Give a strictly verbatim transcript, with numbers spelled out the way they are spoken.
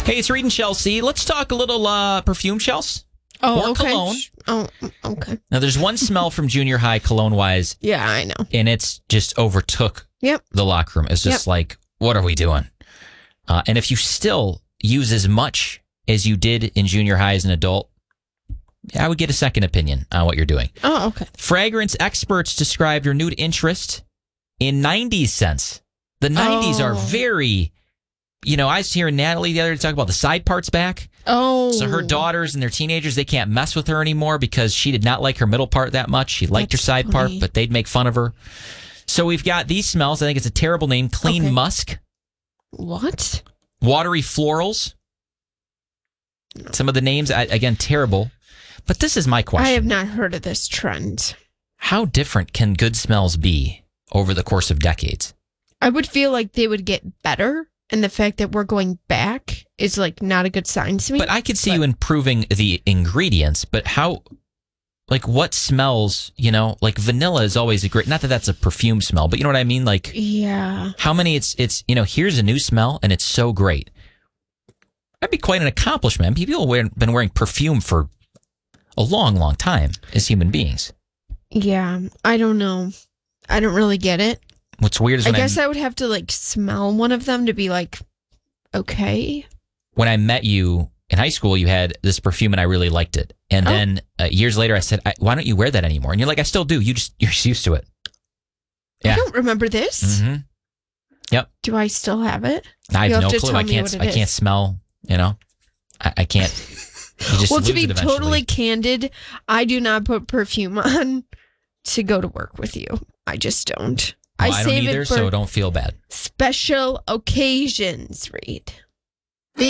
Hey, it's Reed and Chelsea. Let's talk a little uh, perfume, Chelsea. Oh, or okay. cologne. Oh, okay. Now, there's one smell from junior high cologne-wise. Yeah, I know. And it's just overtook Yep. the locker room. It's just Yep. like, what are we doing? Uh, and if you still use as much as you did in junior high as an adult, I would get a second opinion on what you're doing. Oh, okay. Fragrance experts described renewed interest in nineties scents. The nineties Oh. are very, you know, I was hearing Natalie the other day talk about the side parts back. Oh. So her daughters and their teenagers, they can't mess with her anymore because she did not like her middle part that much. She liked That's her side funny. part, but they'd make fun of her. So we've got these smells. I think it's a terrible name. Clean Okay. musk, What? watery florals. Some of the names, I- again, terrible. But this is my question. I have not heard of this trend. How different can good smells be over the course of decades? I would feel like they would get better, and the fact that we're going back is like not a good sign to me. But I could see But- you improving the ingredients, but how, like what smells, you know, like vanilla is always a great, not that that's a perfume smell, but you know what I mean? Like Yeah. how many it's, it's, you know, here's a new smell and it's so great. That'd be quite an accomplishment. People have been wearing perfume for a long, long time as human beings. Yeah. I don't know. I don't really get it. What's weird is I when I, guess I would have to like smell one of them to be like, okay. when I met you in high school, you had this perfume and I really liked it. And Oh. then uh, years later, I said, I, why don't you wear that anymore? And you're like, I still do. You just, you're just used to it. I Yeah. don't remember this. Mm-hmm. Yep. Do I still have it? I You'll have no have to clue. tell I me can't, what it I can't is. smell, you know, I, I can't. You just Well, to lose be it eventually. totally candid, I do not put perfume on to go to work with you. I just don't. Well, I I don't save either, it for so don't feel bad. special occasions, Reed.